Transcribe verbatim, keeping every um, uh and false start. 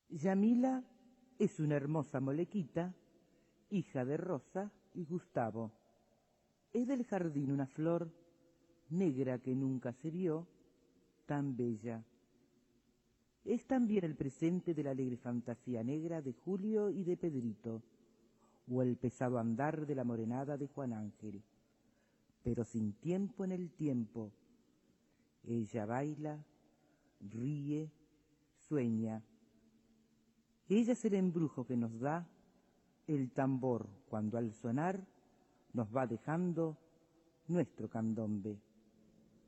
Yamila es una hermosa molequita, hija de Rosa y Gustavo. Es del jardín una flor negra que nunca se vio, tan bella. Es también el presente de la alegre fantasía negra de Julio y de Pedrito, o el pesado andar de la morenada de Juan Ángel, pero sin tiempo en el tiempo. Ella baila, ríe, sueña. Ella es el embrujo que nos da el tambor cuando al sonar nos va dejando nuestro candombe.